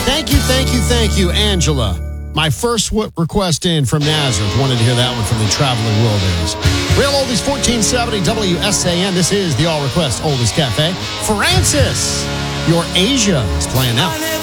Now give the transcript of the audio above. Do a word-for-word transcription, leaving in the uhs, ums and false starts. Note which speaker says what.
Speaker 1: Thank you, thank you, thank you, Angela. My first w- request in from Nazareth. Wanted to hear that one from the Traveling Wilburys. Real Oldies, fourteen seventy W S A N. This is the All Request Oldies Cafe. Francis, your Asia is playing now.